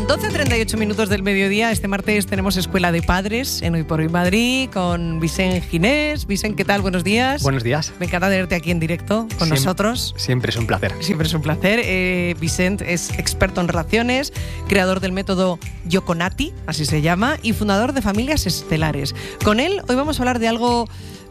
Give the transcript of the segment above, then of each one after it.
12:38 minutos del mediodía. Este martes tenemos Escuela de Padres en Hoy por Hoy Madrid con Vicent Ginés. Vicent, ¿qué tal? Buenos días. Buenos días. Me encanta tenerte aquí en directo con nosotros. Siempre es un placer. Siempre es un placer. Vicent es experto en relaciones, creador del método Yoconati, así se llama, y fundador de Familias Estelares. Con él hoy vamos a hablar de algo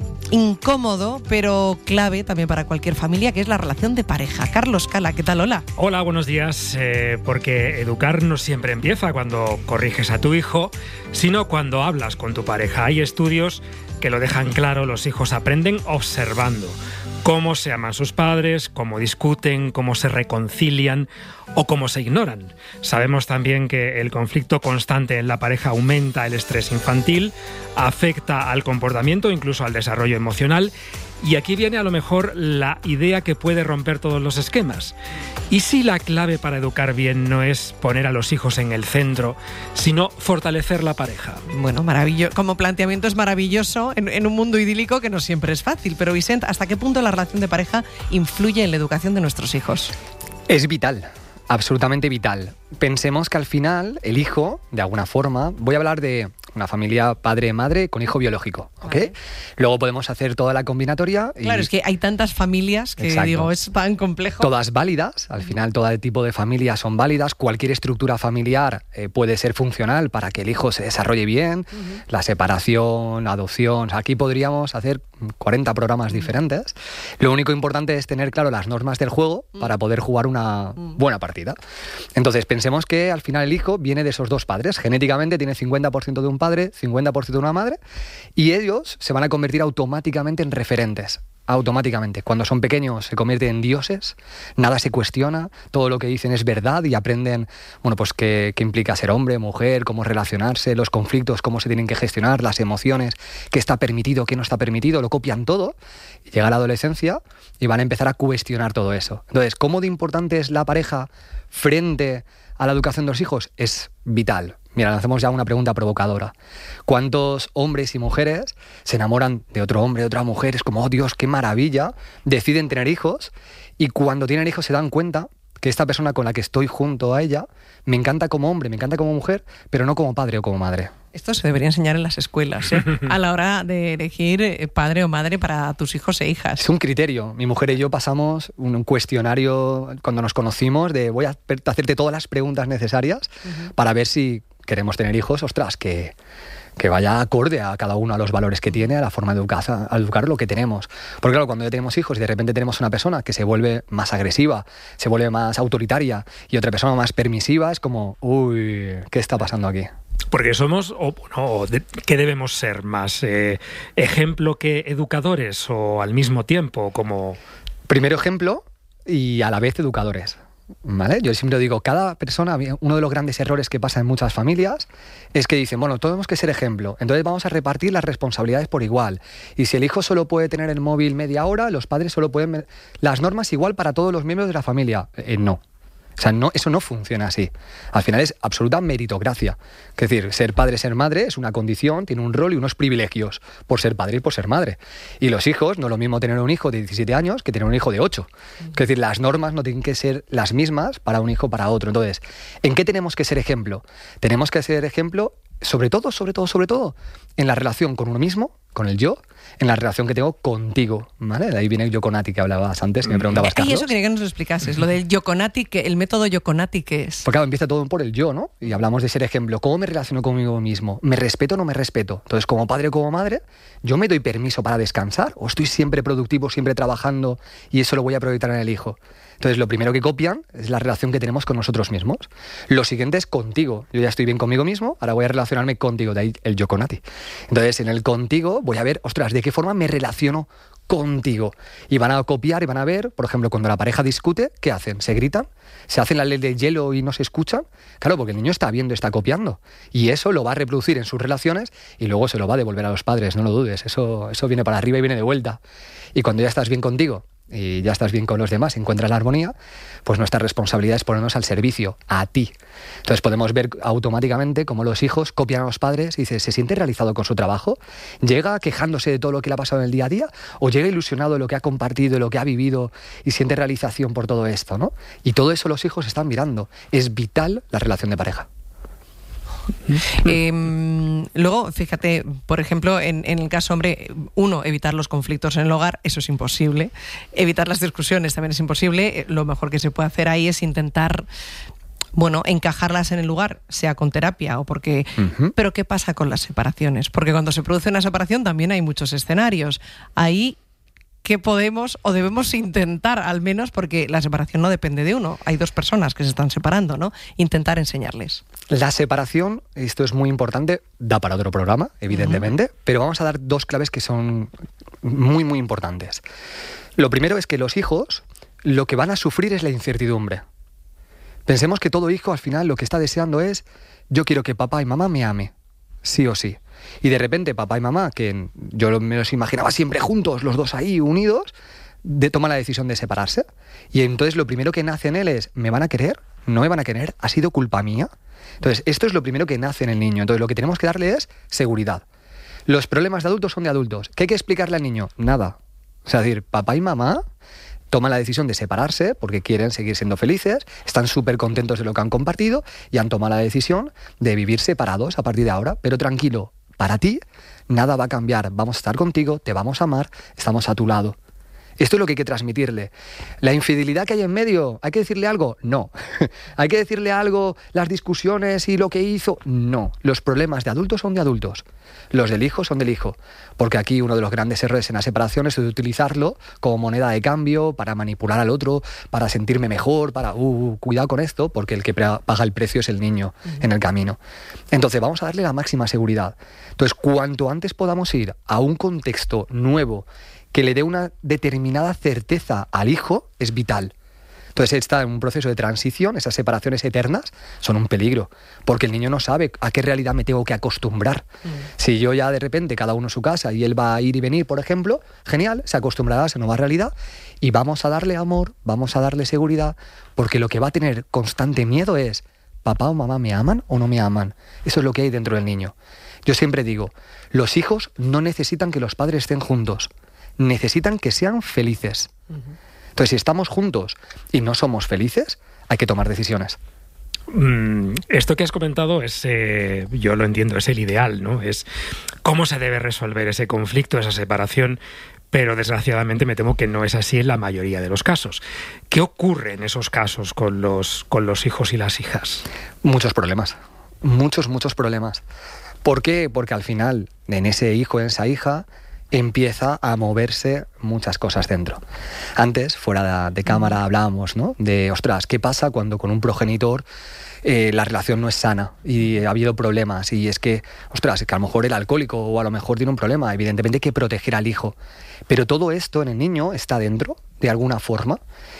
incómodo, pero clave también para cualquier familia, que es la relación de pareja. Carlos Cala, ¿qué tal? Hola. Hola, buenos días. Porque educar no siempre empieza cuando corriges a tu hijo, sino cuando hablas con tu pareja. Hay estudios que lo dejan claro, los hijos aprenden observando cómo se aman sus padres, cómo discuten, cómo se reconcilian o cómo se ignoran. Sabemos también que el conflicto constante en la pareja aumenta el estrés infantil, afecta al comportamiento, incluso al desarrollo emocional. Y aquí viene a lo mejor la idea que puede romper todos los esquemas. ¿Y si la clave para educar bien no es poner a los hijos en el centro, sino fortalecer la pareja? Bueno, maravilloso. Como planteamiento es maravilloso en un mundo idílico que no siempre es fácil. Pero Vicent, ¿hasta qué punto la relación de pareja influye en la educación de nuestros hijos? Es vital. Absolutamente vital. Pensemos que al final el hijo, de alguna forma, voy a hablar de una familia padre-madre con hijo biológico, ¿ok? Vale. Luego podemos hacer toda la combinatoria. Claro, es que hay tantas familias que digo, es tan complejo. Todas válidas, al final todo tipo de familias son válidas, cualquier estructura familiar puede ser funcional para que el hijo se desarrolle bien, la separación, la adopción, aquí podríamos hacer 40 programas diferentes. Lo único importante es tener claro las normas del juego para poder jugar una buena partida. Entonces, pensemos que al final el hijo viene de esos dos padres. Genéticamente tiene 50% de un padre, 50% de una madre, y ellos se van a convertir automáticamente en referentes. Automáticamente. Cuando son pequeños se convierten en dioses, nada se cuestiona, todo lo que dicen es verdad y aprenden, bueno, pues qué implica ser hombre, mujer, cómo relacionarse, los conflictos, cómo se tienen que gestionar, las emociones, qué está permitido, qué no está permitido, lo copian todo, y llega la adolescencia y van a empezar a cuestionar todo eso. Entonces, ¿cómo de importante es la pareja frente a la educación de los hijos? Es vital. Mira, lanzamos ya una pregunta provocadora. ¿Cuántos hombres y mujeres se enamoran de otro hombre, de otra mujer? Es como, oh Dios, qué maravilla. Deciden tener hijos y cuando tienen hijos se dan cuenta que esta persona con la que estoy junto a ella me encanta como hombre, me encanta como mujer, pero no como padre o como madre. Esto se debería enseñar en las escuelas, ¿eh? A la hora de elegir padre o madre para tus hijos e hijas. Es un criterio. Mi mujer y yo pasamos un cuestionario cuando nos conocimos de voy a hacerte todas las preguntas necesarias para ver si queremos tener hijos, ostras, que vaya acorde a cada uno, a los valores que tiene, a la forma de educar lo que tenemos. Porque claro, cuando ya tenemos hijos y de repente tenemos una persona que se vuelve más agresiva, se vuelve más autoritaria y otra persona más permisiva, es como, uy, ¿qué está pasando aquí? Porque somos, ¿qué debemos ser más? ¿Ejemplo que educadores o al mismo tiempo? Como... Primero ejemplo y a la vez educadores. ¿Vale? Yo siempre digo, cada persona, uno de los grandes errores que pasa en muchas familias es que dicen, bueno, tenemos que ser ejemplo, entonces vamos a repartir las responsabilidades por igual. Y si el hijo solo puede tener el móvil media hora, los padres solo pueden... Las normas igual para todos los miembros de la familia. No. O sea, no, eso no funciona así. Al final es absoluta meritocracia. Es decir, ser padre, ser madre es una condición, tiene un rol y unos privilegios por ser padre y por ser madre. Y los hijos, no es lo mismo tener un hijo de 17 años que tener un hijo de 8. Es decir, las normas no tienen que ser las mismas para un hijo o para otro. Entonces, ¿en qué tenemos que ser ejemplo? Tenemos que ser ejemplo, sobre todo, en la relación con uno mismo, con el yo, en la relación que tengo contigo, ¿vale? De ahí viene el Yoconati que hablabas antes, que me preguntabas, Carlos. Y eso quería que nos lo explicases, lo del Yoconati, el método Yoconati, ¿qué es? Porque claro, empieza todo por el yo, ¿no? Y hablamos de ser ejemplo. ¿Cómo me relaciono conmigo mismo? ¿Me respeto o no me respeto? Entonces, como padre o como madre, ¿yo me doy permiso para descansar? ¿O estoy siempre productivo, siempre trabajando y eso lo voy a proyectar en el hijo? Entonces, lo primero que copian es la relación que tenemos con nosotros mismos. Lo siguiente es contigo. Yo ya estoy bien conmigo mismo, ahora voy a relacionarme contigo, de ahí el Yoconati. Entonces, en el contigo voy a ver, ostras, ¿de qué forma me relaciono contigo? Y van a copiar y van a ver, por ejemplo, cuando la pareja discute, ¿qué hacen? ¿Se gritan? ¿Se hacen la ley del hielo y no se escuchan? Claro, porque el niño está viendo, está copiando. Y eso lo va a reproducir en sus relaciones y luego se lo va a devolver a los padres, no lo dudes. Eso viene para arriba y viene de vuelta. Y cuando ya estás bien contigo y ya estás bien con los demás, encuentras la armonía, pues nuestra responsabilidad es ponernos al servicio, a ti. Entonces podemos ver automáticamente cómo los hijos copian a los padres y se siente realizado con su trabajo, llega quejándose de todo lo que le ha pasado en el día a día, o llega ilusionado de lo que ha compartido, de lo que ha vivido y siente realización por todo esto, ¿no? Y todo eso los hijos están mirando. Es vital la relación de pareja. Luego, fíjate, por ejemplo, en el caso hombre, evitar los conflictos en el hogar, eso es imposible. Evitar las discusiones también es imposible. Lo mejor que se puede hacer ahí es intentar, encajarlas en el lugar, sea con terapia o porque... Pero ¿qué pasa con las separaciones? Porque cuando se produce una separación también hay muchos escenarios. Ahí, ¿qué podemos o debemos intentar, al menos, porque la separación no depende de uno? Hay dos personas que se están separando, ¿no? Intentar enseñarles. La separación, esto es muy importante, da para otro programa, evidentemente, pero vamos a dar dos claves que son muy, muy importantes. Lo primero es que los hijos lo que van a sufrir es la incertidumbre. Pensemos que todo hijo al final lo que está deseando es: yo quiero que papá y mamá me ame, sí o sí. Y de repente papá y mamá, que yo me los imaginaba siempre juntos, los dos ahí unidos, toman la decisión de separarse. Y entonces lo primero que nace en él es: ¿me van a querer? ¿No me van a querer? ¿Ha sido culpa mía? Entonces esto es lo primero que nace en el niño. Entonces lo que tenemos que darle es seguridad. Los problemas de adultos son de adultos. ¿Qué hay que explicarle al niño? Nada. O sea, decir, papá y mamá toman la decisión de separarse porque quieren seguir siendo felices, están súper contentos de lo que han compartido y han tomado la decisión de vivir separados a partir de ahora. Pero tranquilo, para ti nada va a cambiar, vamos a estar contigo, te vamos a amar, estamos a tu lado. Esto es lo que hay que transmitirle. La infidelidad que hay en medio, ¿hay que decirle algo? No. ¿Hay que decirle algo, las discusiones y lo que hizo? No. Los problemas de adultos son de adultos. Los del hijo son del hijo. Porque aquí uno de los grandes errores en la separación es utilizarlo como moneda de cambio para manipular al otro, para sentirme mejor, para... cuidado con esto, porque el que paga el precio es el niño en el camino. Entonces vamos a darle la máxima seguridad. Entonces, cuanto antes podamos ir a un contexto nuevo que le dé una determinada certeza al hijo, es vital. Entonces está en un proceso de transición, esas separaciones eternas son un peligro, porque el niño no sabe a qué realidad me tengo que acostumbrar. Si yo ya de repente, cada uno a su casa, y él va a ir y venir, por ejemplo, genial, se acostumbrará a esa nueva realidad, y vamos a darle amor, vamos a darle seguridad, porque lo que va a tener constante miedo es: ¿papá o mamá me aman o no me aman? Eso es lo que hay dentro del niño. Yo siempre digo, los hijos no necesitan que los padres estén juntos, necesitan que sean felices. Entonces, si estamos juntos y no somos felices, hay que tomar decisiones. Esto que has comentado es, yo lo entiendo, es el ideal, ¿no? Es cómo se debe resolver ese conflicto, esa separación, pero desgraciadamente me temo que no es así en la mayoría de los casos. ¿Qué ocurre en esos casos con los hijos y las hijas? Muchos problemas, muchos problemas. ¿Por qué? Porque al final, en ese hijo, en esa hija, empieza a moverse muchas cosas dentro. Antes, fuera de cámara, hablábamos, ¿no? De, ostras, ¿qué pasa cuando con un progenitor la relación no es sana y ha habido problemas? Y es que, ostras, que a lo mejor el alcohólico o a lo mejor tiene un problema. Evidentemente hay que proteger al hijo. Pero todo esto en el niño está dentro, de alguna forma.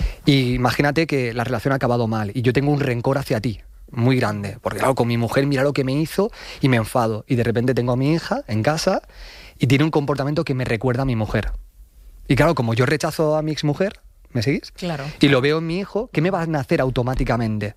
Y imagínate que la relación ha acabado mal y yo tengo un rencor hacia ti muy grande. Porque claro, con mi mujer mira lo que me hizo y me enfado. Y de repente tengo a mi hija en casa y tiene un comportamiento que me recuerda a mi mujer. Y claro, como yo rechazo a mi exmujer, ¿me seguís? Claro. Y lo veo en mi hijo, ¿qué me va a nacer automáticamente?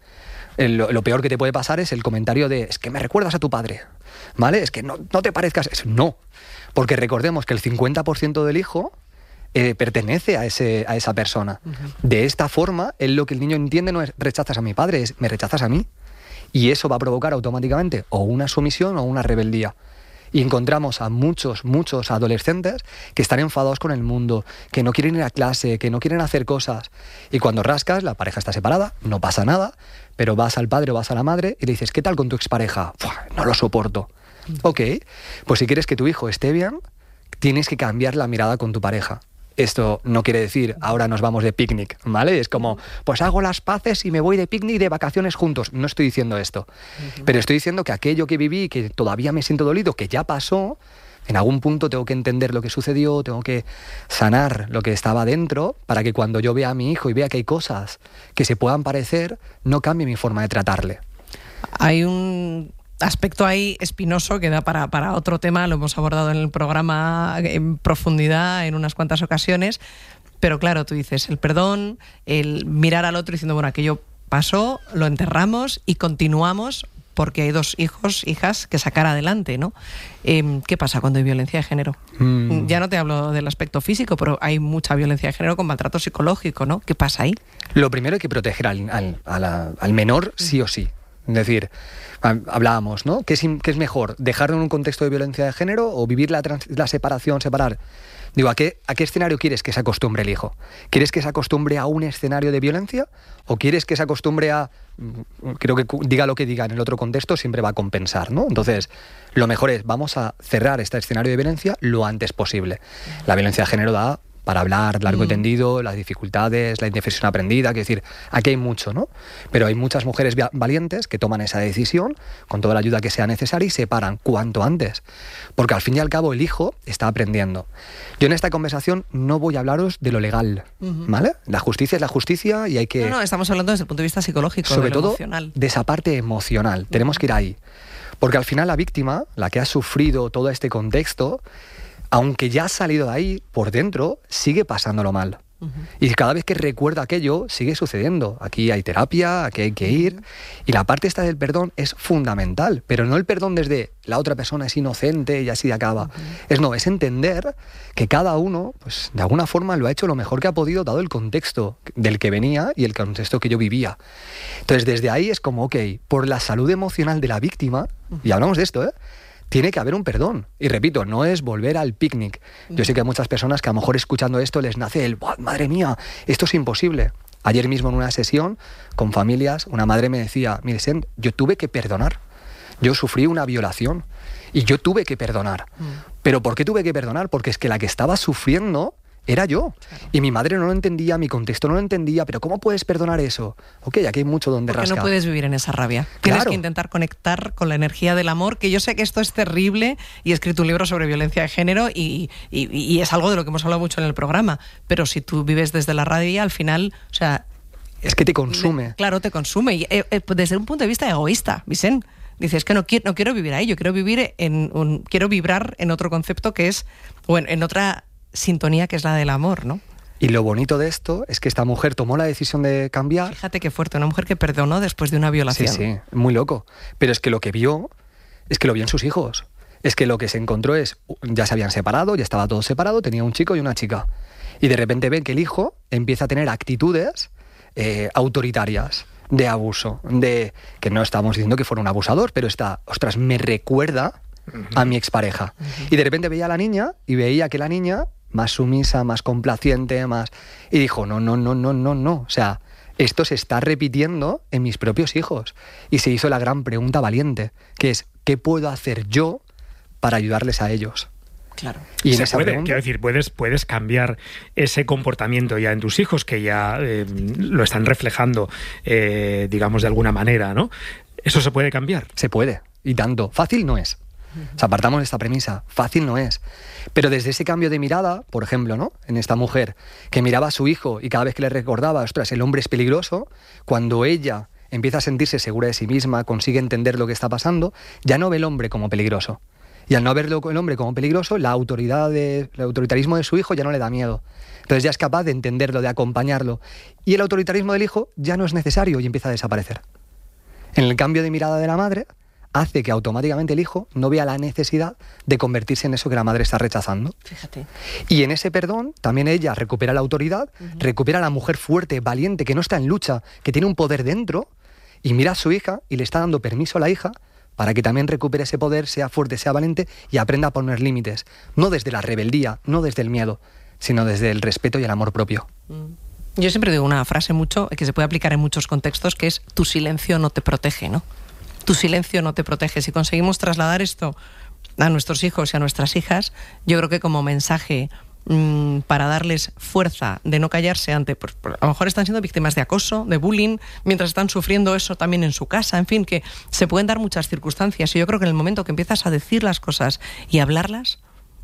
Lo peor que te puede pasar es el comentario de: es que me recuerdas a tu padre, ¿vale? Es que no te parezcas... No, porque recordemos que el 50% del hijo pertenece a esa persona. De esta forma, lo que el niño entiende no es rechazas a mi padre, es me rechazas a mí. Y eso va a provocar automáticamente o una sumisión o una rebeldía. Y encontramos a muchos adolescentes que están enfadados con el mundo, que no quieren ir a clase, que no quieren hacer cosas. Y cuando rascas, la pareja está separada, no pasa nada, pero vas al padre o vas a la madre y le dices: ¿qué tal con tu expareja? No lo soporto. Ok, pues si quieres que tu hijo esté bien, tienes que cambiar la mirada con tu pareja. Esto no quiere decir ahora nos vamos de picnic, ¿vale? Es como, pues hago las paces y me voy de picnic, de vacaciones juntos. No estoy diciendo esto. Pero estoy diciendo que aquello que viví, que todavía me siento dolido, que ya pasó, en algún punto tengo que entender lo que sucedió, tengo que sanar lo que estaba dentro para que cuando yo vea a mi hijo y vea que hay cosas que se puedan parecer, no cambie mi forma de tratarle. Hay un aspecto ahí espinoso que da para otro tema, lo hemos abordado en el programa en profundidad en unas cuantas ocasiones, pero claro, tú dices el perdón, el mirar al otro diciendo, bueno, aquello pasó, lo enterramos y continuamos porque hay dos hijas que sacar adelante, ¿no? ¿Qué pasa cuando hay violencia de género? Ya no te hablo del aspecto físico, pero hay mucha violencia de género con maltrato psicológico, ¿no? ¿Qué pasa ahí? Lo primero hay que proteger al menor sí o sí. Es decir, hablábamos, ¿no? ¿Qué es mejor? ¿Dejarlo en un contexto de violencia de género o vivir la separación, separar? Digo, ¿a qué escenario quieres que se acostumbre el hijo? ¿Quieres que se acostumbre a un escenario de violencia? ¿O quieres que se acostumbre a... Creo que diga lo que diga en el otro contexto, siempre va a compensar, ¿no? Entonces, lo mejor es, vamos a cerrar este escenario de violencia lo antes posible. La violencia de género da para hablar largo y tendido, las dificultades, la indefensión aprendida, quiero decir, aquí hay mucho, ¿no? Pero hay muchas mujeres valientes que toman esa decisión con toda la ayuda que sea necesaria y se paran cuanto antes, porque al fin y al cabo el hijo está aprendiendo. Yo en esta conversación no voy a hablaros de lo legal, ¿vale? La justicia es la justicia y hay que... No, estamos hablando desde el punto de vista psicológico, sobre de lo todo emocional. De esa parte emocional, tenemos que ir ahí, porque al final la víctima, la que ha sufrido todo este contexto, aunque ya ha salido de ahí, por dentro sigue pasándolo mal. Y cada vez que recuerda aquello, sigue sucediendo. Aquí hay terapia, aquí hay que ir. Y la parte esta del perdón es fundamental, pero no el perdón desde la otra persona es inocente y así acaba. Es entender que cada uno, pues de alguna forma lo ha hecho lo mejor que ha podido, dado el contexto del que venía y el contexto que yo vivía. Entonces, desde ahí es como, ok, por la salud emocional de la víctima, y hablamos de esto, tiene que haber un perdón. Y repito, no es volver al picnic. Yo sé que hay muchas personas que a lo mejor escuchando esto les nace el madre mía, esto es imposible. Ayer mismo en una sesión con familias, una madre me decía, mire, Sen, yo tuve que perdonar. Yo sufrí una violación y yo tuve que perdonar. ¿Pero por qué tuve que perdonar? Porque es que la que estaba sufriendo era yo. Claro. Y mi madre no lo entendía, mi contexto no lo entendía, pero ¿cómo puedes perdonar eso? Ok, aquí hay mucho donde rascar. Porque no puedes vivir en esa rabia. Tienes que intentar conectar con la energía del amor, que yo sé que esto es terrible y he escrito un libro sobre violencia de género y es algo de lo que hemos hablado mucho en el programa, pero si tú vives desde la rabia, al final, o sea... Es que te consume. Claro, te consume. Y, desde un punto de vista egoísta, Vicent. Dices que no quiero vivir ahí, yo quiero vivir quiero vibrar en otro concepto que es, o en otra sintonía que es la del amor, ¿no? Y lo bonito de esto es que esta mujer tomó la decisión de cambiar. Fíjate qué fuerte, una mujer que perdonó después de una violación. Sí, muy loco. Pero es que lo que vio, es que lo vio en sus hijos. Es que lo que se encontró es, ya se habían separado, ya estaba todo separado, tenía un chico y una chica. Y de repente ven que el hijo empieza a tener actitudes autoritarias, de abuso, de que no estamos diciendo que fuera un abusador, pero me recuerda a mi expareja. Y de repente veía a la niña y veía que la niña más sumisa, más complaciente, más... Y dijo, no. O sea, esto se está repitiendo en mis propios hijos. Y se hizo la gran pregunta valiente, que es, ¿qué puedo hacer yo para ayudarles a ellos? Claro. Y en esa pregunta, quiero decir, puedes cambiar ese comportamiento ya en tus hijos, que ya lo están reflejando, digamos, de alguna manera, ¿no? ¿Eso se puede cambiar? Se puede, y tanto. Fácil no es. O sea, partamos de esta premisa, fácil no es. Pero desde ese cambio de mirada, por ejemplo, ¿no? En esta mujer que miraba a su hijo y cada vez que le recordaba, ostras, el hombre es peligroso, cuando ella empieza a sentirse segura de sí misma, consigue entender lo que está pasando, ya no ve el hombre como peligroso. Y al no verlo el hombre como peligroso, el autoritarismo de su hijo ya no le da miedo. Entonces ya es capaz de entenderlo, de acompañarlo. Y el autoritarismo del hijo ya no es necesario y empieza a desaparecer. En el cambio de mirada de la madre, hace que automáticamente el hijo no vea la necesidad de convertirse en eso que la madre está rechazando. Fíjate. Y en ese perdón también ella recupera la autoridad, recupera a la mujer fuerte, valiente, que no está en lucha, que tiene un poder dentro, y mira a su hija y le está dando permiso a la hija para que también recupere ese poder, sea fuerte, sea valiente y aprenda a poner límites. No desde la rebeldía, no desde el miedo, sino desde el respeto y el amor propio. Yo siempre digo una frase mucho que se puede aplicar en muchos contextos, que es tu silencio no te protege, ¿no? Tu silencio no te protege. Si conseguimos trasladar esto a nuestros hijos y a nuestras hijas, yo creo que como mensaje para darles fuerza de no callarse ante, pues, a lo mejor están siendo víctimas de acoso, de bullying, mientras están sufriendo eso también en su casa, en fin, que se pueden dar muchas circunstancias. Y yo creo que en el momento que empiezas a decir las cosas y hablarlas,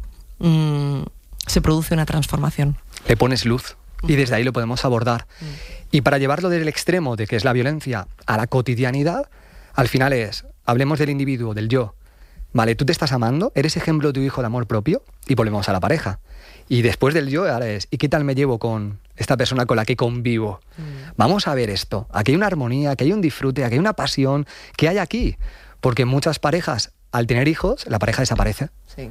se produce una transformación. Le pones luz y desde ahí lo podemos abordar. Y para llevarlo del extremo de que es la violencia a la cotidianidad, al final hablemos del individuo, del yo. Vale, tú te estás amando, eres ejemplo de tu hijo de amor propio, y volvemos a la pareja. Y después del yo, ahora ¿y qué tal me llevo con esta persona con la que convivo? Vamos a ver esto. Aquí hay una armonía, aquí hay un disfrute, aquí hay una pasión, ¿qué hay aquí? Porque muchas parejas al tener hijos, la pareja desaparece. Sí.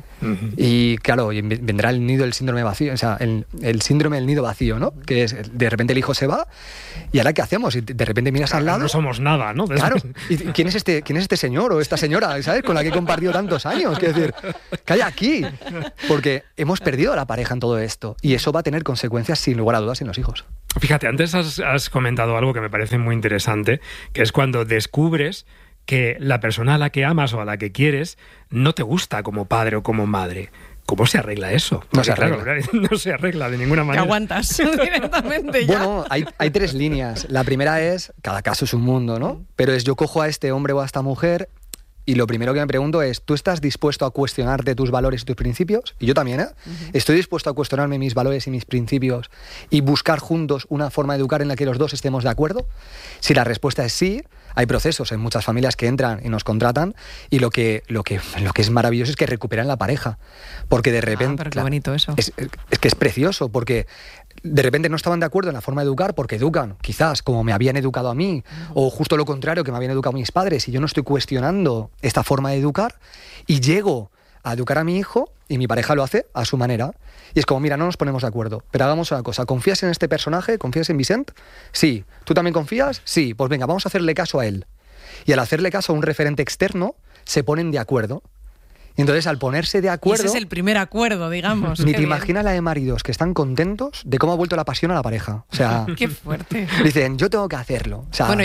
Y claro, vendrá el nido del síndrome vacío, o sea, el síndrome del nido vacío, ¿no? Que es, de repente el hijo se va, ¿y ahora qué hacemos? Y de repente miras al lado... No somos nada, ¿no? Claro, ¿y quién es este señor o esta señora, ¿sabes? Con la que he compartido tantos años. Quiero decir, ¿qué hay aquí? Porque hemos perdido a la pareja en todo esto, y eso va a tener consecuencias, sin lugar a dudas, en los hijos. Fíjate, antes has comentado algo que me parece muy interesante, que es cuando descubres que la persona a la que amas o a la que quieres no te gusta como padre o como madre. ¿Cómo se arregla eso? No se arregla. Claro, no se arregla de ninguna manera. Te aguantas directamente ya. Bueno, hay 3 líneas. La primera es, cada caso es un mundo, ¿no? Pero es, yo cojo a este hombre o a esta mujer y lo primero que me pregunto es, ¿tú estás dispuesto a cuestionarte tus valores y tus principios? Y yo también, ¿eh? ¿Estoy dispuesto a cuestionarme mis valores y mis principios y buscar juntos una forma de educar en la que los dos estemos de acuerdo? Si la respuesta es sí, hay procesos en muchas familias que entran y nos contratan, y lo que es maravilloso es que recuperan la pareja. Porque de repente... pero qué bonito eso. Es que es precioso, porque de repente no estaban de acuerdo en la forma de educar porque educan, quizás, como me habían educado a mí, o justo lo contrario, que me habían educado mis padres, y yo no estoy cuestionando esta forma de educar, y llego a educar a mi hijo y mi pareja lo hace a su manera. Y es como, mira, no nos ponemos de acuerdo, pero hagamos una cosa, ¿confías en este personaje? ¿Confías en Vicent? Sí. ¿Tú también confías? Sí. Pues venga, vamos a hacerle caso a él. Y al hacerle caso a un referente externo, se ponen de acuerdo. Y entonces, al ponerse de acuerdo... Y ese es el primer acuerdo, digamos. Ni te imaginas la de maridos que están contentos de cómo ha vuelto la pasión a la pareja. O sea... ¡Qué fuerte! Dicen, yo tengo que hacerlo. O sea, bueno,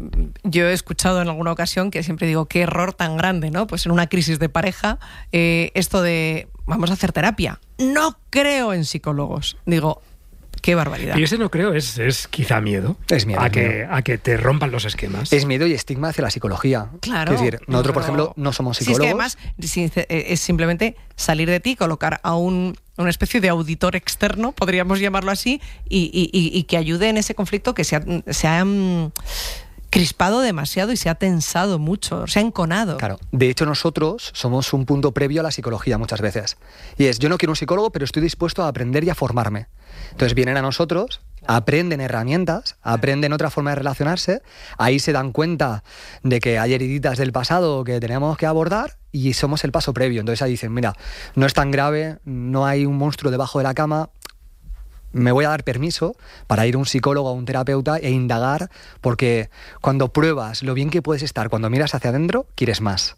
yo he escuchado en alguna ocasión que siempre digo, qué error tan grande, ¿no? Pues en una crisis de pareja, esto de, vamos a hacer terapia. No creo en psicólogos. Digo... Qué barbaridad. Y ese no creo, es quizá miedo. Es miedo. A que te rompan los esquemas. Es miedo y estigma hacia la psicología. Claro. Es decir, nosotros, por ejemplo, no somos psicólogos. Sí, es que además es simplemente salir de ti, colocar a una especie de auditor externo, podríamos llamarlo así, y que ayude en ese conflicto que se ha crispado demasiado y se ha tensado mucho, se ha enconado. Claro. De hecho, nosotros somos un punto previo a la psicología muchas veces. Y es, yo no quiero un psicólogo, pero estoy dispuesto a aprender y a formarme. Entonces vienen a nosotros, aprenden herramientas, aprenden otra forma de relacionarse, ahí se dan cuenta de que hay heriditas del pasado que tenemos que abordar y somos el paso previo. Entonces ahí dicen, mira, no es tan grave, no hay un monstruo debajo de la cama, me voy a dar permiso para ir a un psicólogo o un terapeuta e indagar, porque cuando pruebas lo bien que puedes estar, cuando miras hacia adentro, quieres más,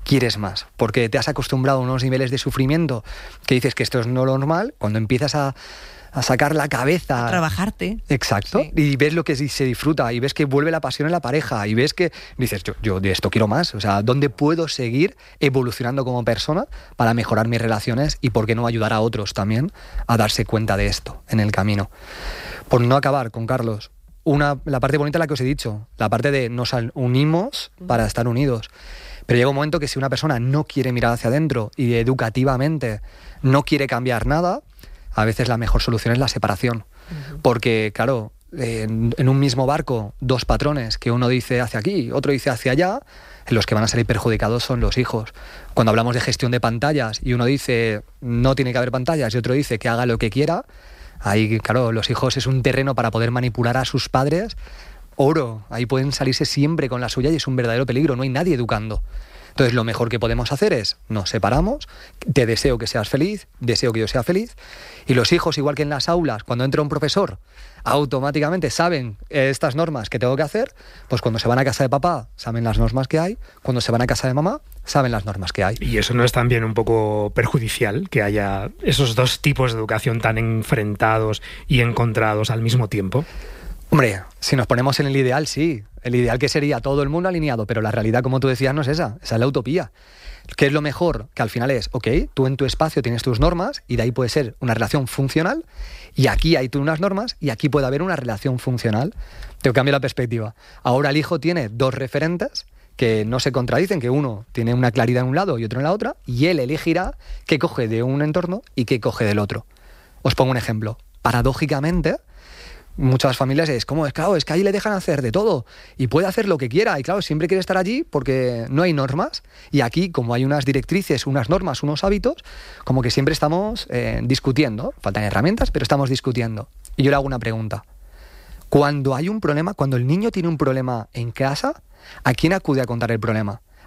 porque te has acostumbrado a unos niveles de sufrimiento que dices que esto es no lo normal. Cuando empiezas a sacar la cabeza... A trabajarte. Exacto. Sí. Y ves lo que se disfruta, y ves que vuelve la pasión en la pareja, y ves que dices, yo de esto quiero más. O sea, ¿dónde puedo seguir evolucionando como persona para mejorar mis relaciones y por qué no ayudar a otros también a darse cuenta de esto en el camino? Por no acabar con Carlos, la parte bonita es la que os he dicho, la parte de nos unimos para estar unidos. Pero llega un momento que si una persona no quiere mirar hacia adentro y educativamente no quiere cambiar nada, a veces la mejor solución es la separación. Porque, claro, en un mismo barco, 2 patrones, que uno dice hacia aquí, otro dice hacia allá, los que van a salir perjudicados son los hijos. Cuando hablamos de gestión de pantallas y uno dice no tiene que haber pantallas y otro dice que haga lo que quiera, ahí, claro, los hijos es un terreno para poder manipular a sus padres. Oro, ahí pueden salirse siempre con la suya y es un verdadero peligro, no hay nadie educando. Entonces lo mejor que podemos hacer es, nos separamos, te deseo que seas feliz, deseo que yo sea feliz, y los hijos, igual que en las aulas, cuando entra un profesor, automáticamente saben estas normas que tengo que hacer, pues cuando se van a casa de papá saben las normas que hay, cuando se van a casa de mamá saben las normas que hay. ¿Y eso no es también un poco perjudicial, que haya esos 2 tipos de educación tan enfrentados y encontrados al mismo tiempo? Hombre, si nos ponemos en el ideal, sí. El ideal que sería todo el mundo alineado, pero la realidad, como tú decías, no es esa es la utopía. ¿Qué es lo mejor? Que al final es, ok, tú en tu espacio tienes tus normas y de ahí puede ser una relación funcional, y aquí hay tú unas normas y aquí puede haber una relación funcional. Te cambia la perspectiva. Ahora el hijo tiene 2 referentes que no se contradicen, que uno tiene una claridad en un lado y otro en la otra, y él elegirá qué coge de un entorno y qué coge del otro. Os pongo un ejemplo. Paradójicamente, muchas familias es como, claro, es que ahí le dejan hacer de todo y puede hacer lo que quiera, y claro, siempre quiere estar allí porque no hay normas, y aquí, como hay unas directrices, unas normas, unos hábitos, como que siempre estamos discutiendo. Faltan herramientas, pero estamos discutiendo. Y yo le hago una pregunta. Cuando hay un problema, cuando el niño tiene un problema en casa, ¿a quién acude a contar el problema?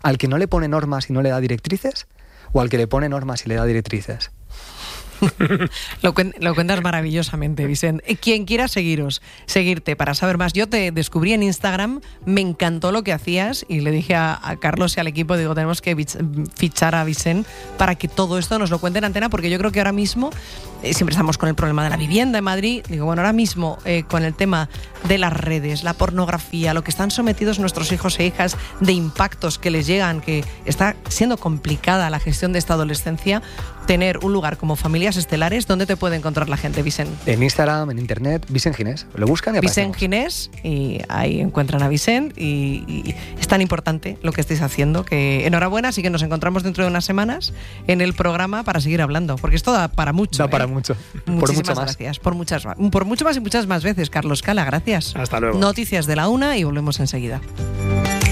¿Al que no le pone normas y no le da directrices? ¿O al que le pone normas y le da directrices? Lo cuentas maravillosamente, Vicente. Quien quiera seguirte para saber más. Yo te descubrí en Instagram, me encantó lo que hacías y le dije a Carlos y al equipo, digo, tenemos que fichar a Vicente para que todo esto nos lo cuente en antena, porque yo creo que ahora mismo, siempre estamos con el problema de la vivienda en Madrid, digo, bueno, ahora mismo con el tema de las redes, la pornografía, lo que están sometidos nuestros hijos e hijas, de impactos que les llegan, que está siendo complicada la gestión de esta adolescencia, tener un lugar como Familias Estelares. ¿Dónde te puede encontrar la gente, Vicente? En Instagram, en internet, Vicente Ginés. Lo buscan y aparecemos. Vicente Ginés, y ahí encuentran a Vicente, y es tan importante lo que estáis haciendo, que enhorabuena, así que nos encontramos dentro de unas semanas en el programa para seguir hablando, porque esto da para mucho. Da para mucho. Por mucho más. Gracias. Por mucho más y muchas más veces, Carlos Cala, gracias. Hasta luego. Noticias de la 1 y volvemos enseguida.